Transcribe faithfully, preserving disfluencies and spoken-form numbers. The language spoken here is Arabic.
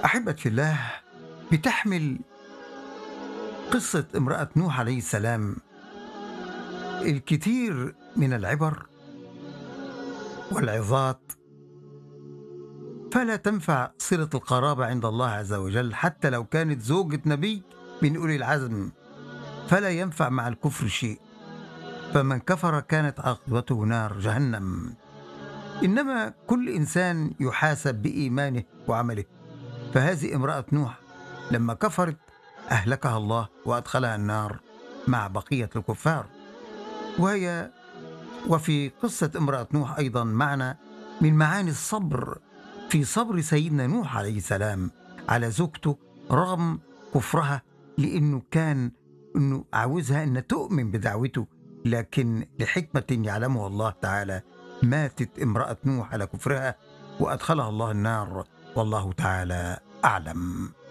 أحبة في الله، بتحمل قصة امرأة نوح عليه السلام الكثير من العبر والعظات، فلا تنفع صلة القرابة عند الله عز وجل حتى لو كانت زوجة نبي من أولي العزم، فلا ينفع مع الكفر شيء، فمن كفر كانت عاقبته نار جهنم. إنما كل إنسان يحاسب بإيمانه وعمله، فهذه امرأة نوح لما كفرت أهلكها الله وأدخلها النار مع بقية الكفار. وهي وفي قصة امرأة نوح أيضا معنى من معاني الصبر، في صبر سيدنا نوح عليه السلام على زوجته رغم كفرها، لأنه كان أنه عاوزها أن تؤمن بدعوته، لكن لحكمة يعلمها الله تعالى ماتت امرأة نوح على كفرها وأدخلها الله النار، والله تعالى أعلم.